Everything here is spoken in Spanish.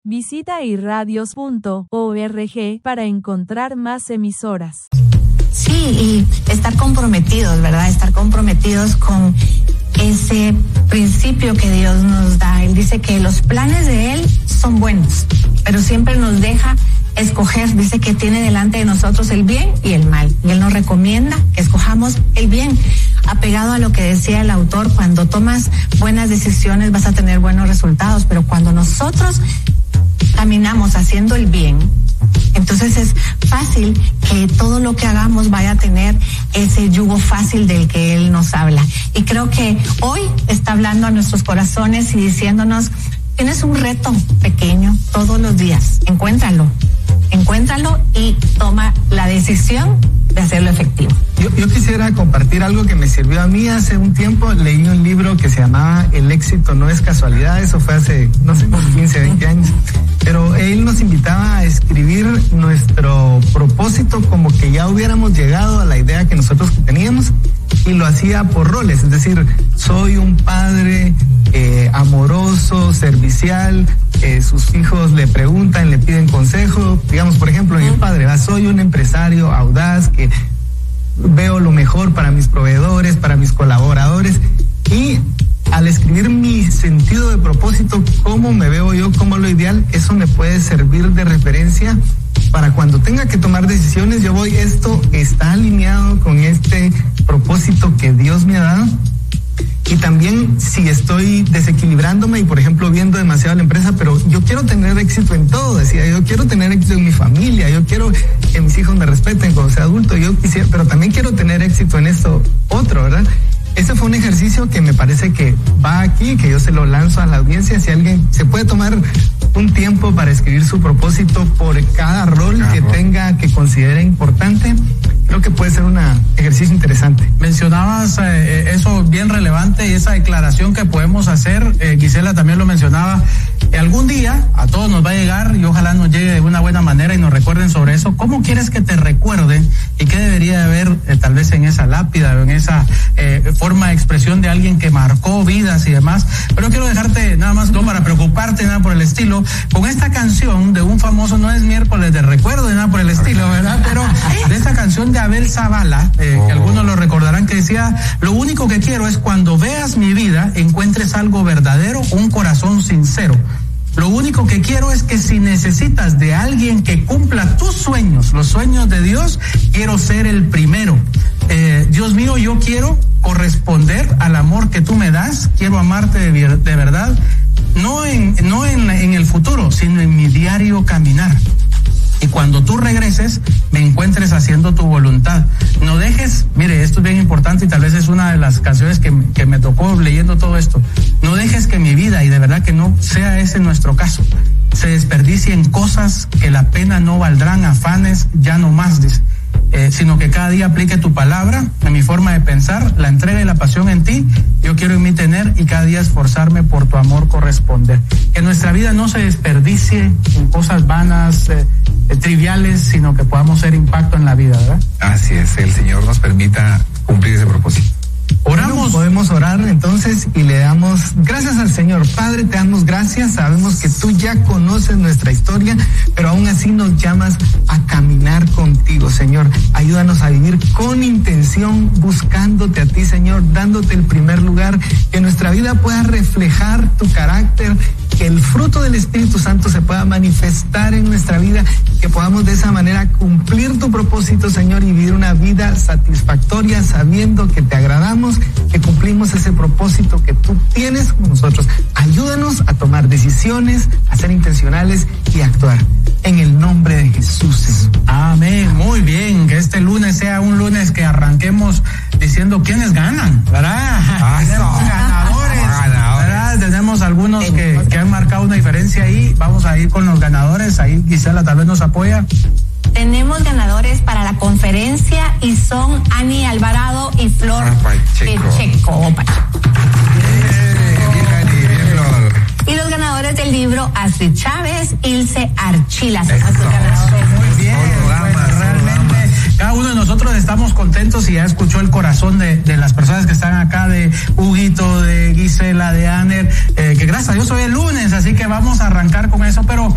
Visita irradios.org para encontrar más emisoras. Sí, y estar comprometidos, ¿verdad? Estar comprometidos con ese principio que Dios nos da. Él dice que los planes de Él son buenos, pero siempre nos deja escoger. Dice que tiene delante de nosotros el bien y el mal. Y Él nos recomienda que escojamos el bien. Apegado a lo que decía el autor, cuando tomas buenas decisiones vas a tener buenos resultados, pero cuando nosotros caminamos haciendo el bien, entonces es fácil que todo lo que hagamos vaya a tener ese yugo fácil del que Él nos habla. Y creo que hoy está hablando a nuestros corazones y diciéndonos: tienes un reto pequeño todos los días, encuéntralo y toma la decisión de hacerlo efectivo. Yo quisiera compartir algo que me sirvió a mí hace un tiempo. Leí un libro que se llamaba El éxito no es casualidad. Eso fue hace, no sé, 15, 20 años. Pero él nos invitaba a escribir nuestro propósito como que ya hubiéramos llegado a la idea que nosotros teníamos, y lo hacía por roles. Es decir, soy un padre amoroso, servicial, sus hijos le preguntan, le piden consejo. Digamos, por ejemplo, en el padre, soy un empresario audaz que veo lo mejor para mis proveedores, para mis colaboradores. Y al escribir mi sentido de propósito, cómo me veo yo, como lo ideal, eso me puede servir de referencia para cuando tenga que tomar decisiones. Yo voy, esto está alineado con este propósito que Dios me ha dado. Y también si estoy desequilibrándome y, por ejemplo, viendo demasiado la empresa, pero yo quiero tener éxito en todo, decía, yo quiero tener éxito en mi familia, yo quiero que mis hijos me respeten cuando sea adulto, yo quisiera, pero también quiero tener éxito en esto otro, ¿verdad? Ese fue un ejercicio que me parece que va aquí, que yo se lo lanzo a la audiencia. Si alguien se puede tomar un tiempo para escribir su propósito por cada rol que tenga, que considere importante, creo que puede ser un ejercicio interesante. Mencionabas eso bien relevante, y esa declaración que podemos hacer, Gisela también lo mencionaba, algún día a todos nos va a llegar, y ojalá nos llegue de una buena manera y nos recuerden sobre eso. ¿Cómo quieres que te recuerden y qué debería de haber tal vez en esa lápida o en esa forma de expresión de alguien que marcó vidas y demás? Pero quiero dejarte nada más, no para preocuparte, nada por el estilo, con esta canción de un famoso, no es miércoles de recuerdo ni nada por el estilo, ¿verdad? Pero de esta canción de Abel Zavala, que algunos lo recordarán, que decía: lo único que quiero es cuando veas mi vida encuentres algo verdadero, un corazón sincero. Lo único que quiero es que si necesitas de alguien que cumpla tus sueños, los sueños de Dios, quiero ser el primero. Dios mío, yo quiero corresponder al amor que tú me das, quiero amarte de verdad, no en el futuro, sino en mi diario caminar. Y cuando tú regreses, me encuentres haciendo tu voluntad. No dejes, mire, esto es bien importante y tal vez es una de las canciones que me tocó leyendo todo esto. No dejes que mi vida, y de verdad que no sea ese nuestro caso, se desperdicie en cosas que la pena no valdrán, afanes, ya no más, dice. Sino que cada día aplique tu palabra en mi forma de pensar, la entrega y la pasión en ti, yo quiero en mí tener, y cada día esforzarme por tu amor corresponder. Que nuestra vida no se desperdicie en cosas vanas, triviales, sino que podamos ser impacto en la vida, ¿verdad? Así es, el Señor nos permita cumplir ese propósito. Oramos. Bueno, podemos orar entonces y le damos gracias al Señor. Padre, te damos gracias, sabemos que tú ya conoces nuestra historia, pero aún así nos llamas a caminar contigo, Señor. Ayúdanos a vivir con intención, buscándote a ti, Señor, dándote el primer lugar, que nuestra vida pueda reflejar tu carácter, que el fruto del Espíritu Santo se pueda manifestar en nuestra vida, que podamos de esa manera cumplir tu propósito, Señor, y vivir una vida satisfactoria, sabiendo que te agradamos, que cumplimos ese propósito que tú tienes con nosotros. Ayúdanos a tomar decisiones, a ser intencionales y a actuar. En el nombre de Jesús. Amén. Muy bien. Que este lunes sea un lunes que arranquemos diciendo quiénes ganan, ¿verdad? Tenemos ganadores, ¿verdad? Tenemos algunos que han marcado una diferencia ahí. Vamos a ir con los ganadores. Ahí Gisela tal vez nos apoya. Tenemos ganadores para la conferencia y son Ani Alvarado y Flor Pacheco. Y los ganadores del libro, Astrid Chávez, Ilse Archila. Son nuestros ganadores. Muy bien, realmente cada uno de nosotros estamos contentos, y ya escuchó el corazón de las personas que están acá, de Huguito, de Gisela, de Aner, que gracias a Dios hoy es lunes, así que vamos a arrancar con eso, pero